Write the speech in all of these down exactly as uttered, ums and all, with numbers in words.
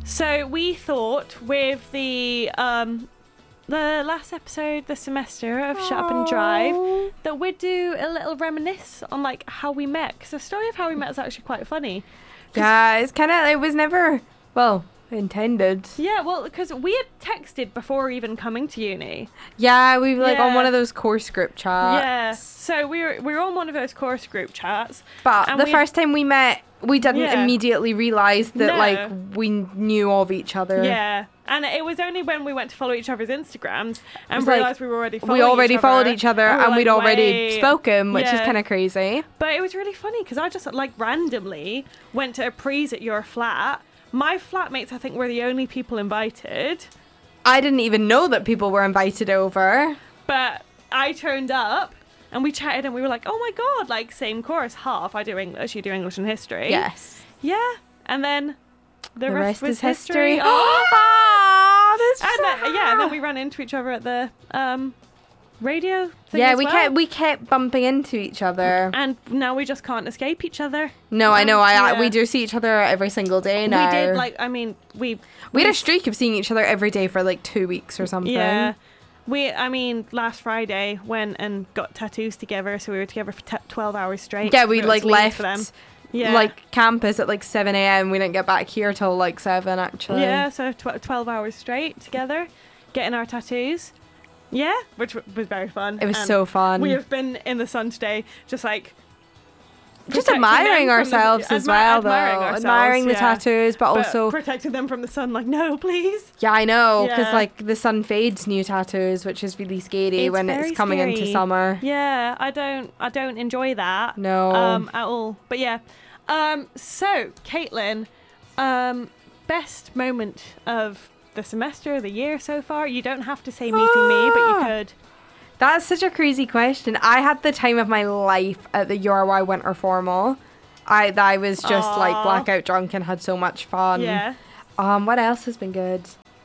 So we thought with the um, the last episode, the semester of Shut Up and Drive, that we'd do a little reminisce on like how we met. Because the story of how we met is actually quite funny. Yeah, it's kind of, it was never, well, intended. Yeah, well, because we had texted before even coming to uni. Yeah, we were like Yeah. on one of those course group chats. Yeah, so we were we were on one of those course group chats. But and the we- first time we met, we didn't Yeah. immediately realise that No. like we knew of each other. Yeah, and it was only when we went to follow each other's Instagrams and was like, realised we were already following We already each followed other, each other and, we and were we'd like, already "Wait." spoken, which is Yeah. kind of crazy. But it was really funny because I just like randomly went to a prees at your flat. My flatmates, I think, were the only people invited. I didn't even know that people were invited over. But I turned up and we chatted and we were like, oh my God, like same course, half. I do English, you do English and history. Yes. Yeah. And then the, The rest, rest was is history. history. Oh. Ah, that's And so then, yeah, and then we ran into each other at the um, radio thing Yeah, as we well. kept we kept bumping into each other. And now we just can't escape each other. No, I know. Um, I yeah. we do see each other every single day now. We did, like, I mean, we... we had a streak of seeing each other every day for like two weeks or something. Yeah. We, I mean, last Friday went and got tattoos together, so we were together for t- twelve hours straight. Yeah, we It was like leave left for them. Yeah. like campus at like seven a.m. We didn't get back here till like seven actually. Yeah, so tw- twelve hours straight together, getting our tattoos. Yeah, which w- was very fun. It was And so fun. We have been in the sun today, just like... Just protecting admiring them from the- ourselves as admi- well, admiring though. ourselves, Admiring the yeah. tattoos, but, But also protecting them from the sun, like, no, please. yeah, I know, because Yeah. like the sun fades new tattoos, which is really scary It's when very it's coming into scary. summer. Yeah, I don't, I don't enjoy that. No. Um, at all. But yeah. Um, so Caitlin, um, best moment of the semester, the year so far. You don't have to say meeting me, but you Ah. could. That's such a crazy question. I had the time of my life at the U R Y Winter Formal. I I was just like Aw. blackout drunk and had so much fun. Yeah. Um, what else has been good?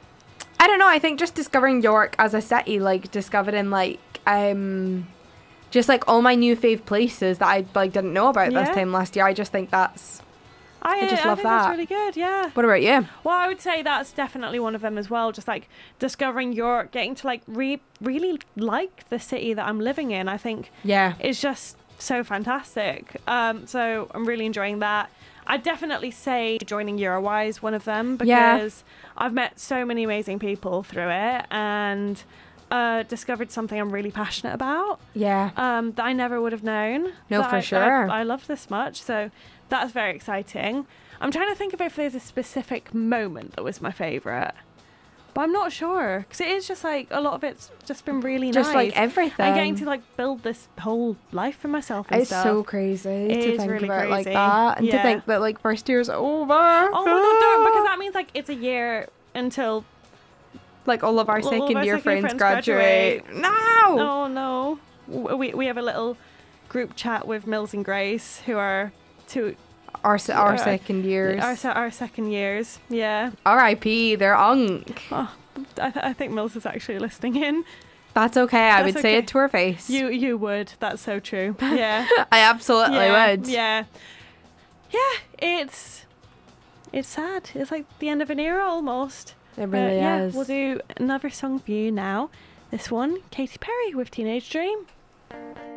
I don't know. I think just discovering York as a city, like discovering like um, just like all my new fave places that I like didn't know about Yeah. this time last year. I just think that's. I, I just I love think that. that's really good. Yeah. What about you? Well, I would say that's definitely one of them as well. Just like discovering York, getting to like re- really like the city that I'm living in. I think Yeah. it's just so fantastic. Um, so I'm really enjoying that. I'd definitely say joining U R Y is one of them because Yeah. I've met so many amazing people through it and uh, discovered something I'm really passionate about Yeah. um, that I never would have known. No, that for I, sure. I, I love this much. So that's very exciting. I'm trying to think of if there's a specific moment that was my favourite. But I'm not sure because it is just like a lot of it's just been really Just nice. like everything. And getting to like build this whole life for myself and It's stuff. so crazy It to is think really about it like crazy. that, and to Yeah. think that like first year's over. Oh my god, don't, because that means like it's a year until like all of our all of our second year second friends, friends graduate. graduate. No. oh no, W- we we have a little group chat with Mills and Grace who are two Our se- our Uh, second years. our se- our second years. Yeah. R I P. They're unk. Oh, I, th- I think Mills is actually listening in. That's okay. I That's would say okay. it to her face. You you would. That's so true. Yeah. I absolutely yeah. would. Yeah. Yeah. It's it's sad. It's like the end of an era almost. It But really yeah, is. we'll do another song for you now. This one, Katy Perry with Teenage Dream.